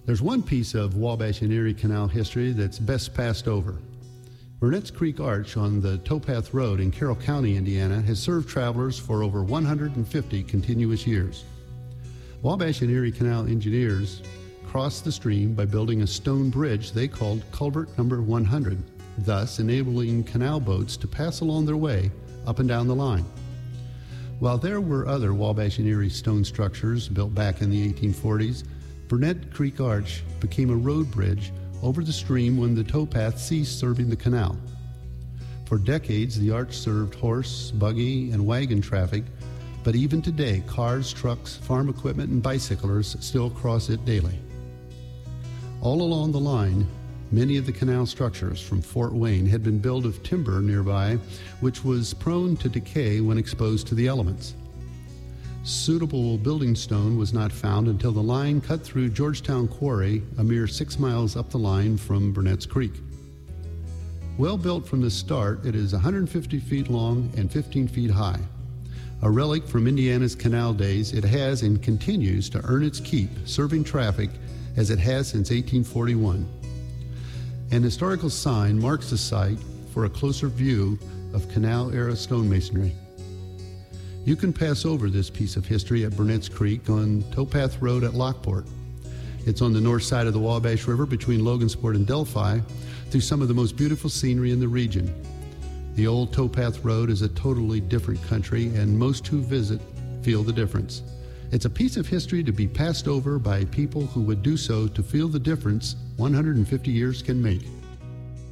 There's one piece of Wabash and Erie Canal history that's best passed over. Burnett's Creek Arch on the Towpath Road in Carroll County, Indiana, has served travelers for over 150 continuous years. Wabash and Erie Canal engineers crossed the stream by building a stone bridge they called Culvert Number 100, thus enabling canal boats to pass along their way up and down the line. While there were other Wabash and Erie stone structures built back in the 1840s, Burnett Creek Arch became a road bridge over the stream when the towpath ceased serving the canal. For decades, the arch served horse, buggy, and wagon traffic, but even today, cars, trucks, farm equipment, and bicyclers still cross it daily. All along the line, many of the canal structures from Fort Wayne had been built of timber nearby, which was prone to decay when exposed to the elements. Suitable building stone was not found until the line cut through Georgetown Quarry, a mere 6 miles up the line from Burnett's Creek. Well built from the start, it is 150 feet long and 15 feet high. A relic from Indiana's canal days, it has and continues to earn its keep, serving traffic as it has since 1841. An historical sign marks the site for a closer view of canal-era stonemasonry. You can pass over this piece of history at Burnett's Creek on Towpath Road at Lockport. It's on the north side of the Wabash River between Logansport and Delphi, through some of the most beautiful scenery in the region. The old Towpath Road is a totally different country, and most who visit feel the difference. It's a piece of history to be passed over by people who would do so to feel the difference 150 years can make.